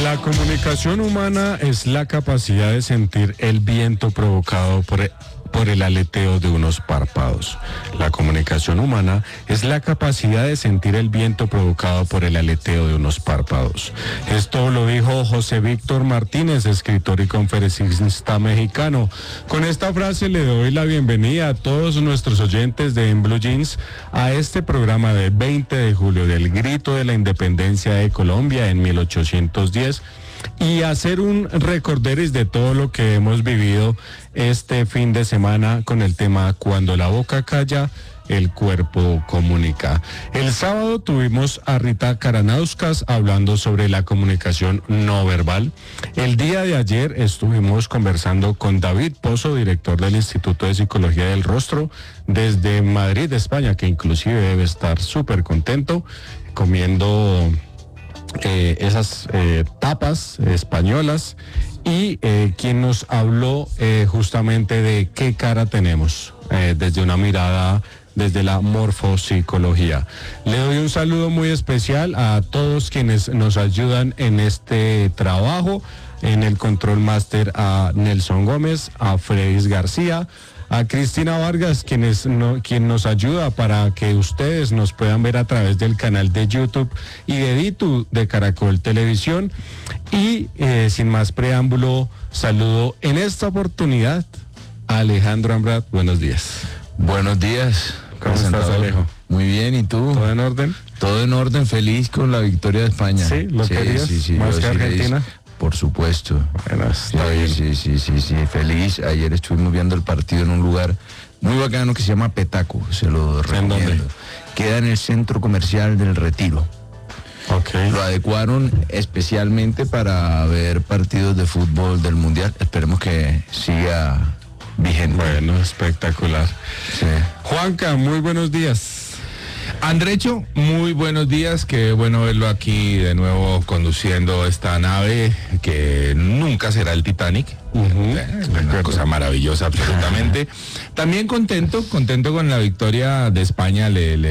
La comunicación humana es la capacidad de sentir el viento provocado por el aleteo de unos párpados. La comunicación humana es la capacidad de sentir el viento provocado por el aleteo de unos párpados. Esto lo dijo José Víctor Martínez, escritor y conferencista mexicano. Con esta frase le doy la bienvenida a todos nuestros oyentes de En Blue Jeans a este programa del 20 de julio del Grito de la Independencia de Colombia en 1810. Y hacer un recorderis de todo lo que hemos vivido este fin de semana con el tema Cuando la boca calla, el cuerpo comunica. El sábado tuvimos a Rita Karanauskas hablando sobre la comunicación no verbal. El día de ayer estuvimos conversando con David Pozo, director del Instituto de Psicología del Rostro, desde Madrid, España, que inclusive debe estar súper contento comiendo esas tapas españolas y quien nos habló justamente de qué cara tenemos desde una mirada desde la morfopsicología. Le doy un saludo muy especial a todos quienes nos ayudan en este trabajo, en el Control Master a Nelson Gómez, a Fredis García, a Cristina Vargas, quien nos ayuda para que ustedes nos puedan ver a través del canal de YouTube y de Ditu de Caracol Televisión. Y sin más preámbulo, saludo en esta oportunidad a Alejandro Ambrat. Buenos días. Buenos días. ¿Cómo estás, Alejo? Muy bien, ¿y tú? ¿Todo en orden? Todo en orden, feliz con la victoria de España. Sí, ¿lo querías? Sí, ¿Más que Argentina? Por supuesto. Bueno, está bien. Sí, feliz. Ayer estuvimos viendo el partido en un lugar muy bacano que se llama Petaco, se lo recomiendo. ¿En dónde? Queda en el centro comercial del Retiro. Okay. Lo adecuaron especialmente para ver partidos de fútbol del Mundial. Esperemos que siga vigente. Bueno, espectacular. Sí. Juanca, muy buenos días. Andrecho, muy buenos días, qué bueno verlo aquí de nuevo conduciendo esta nave que nunca será el Titanic. Una cosa maravillosa absolutamente. También contento con la victoria de España, le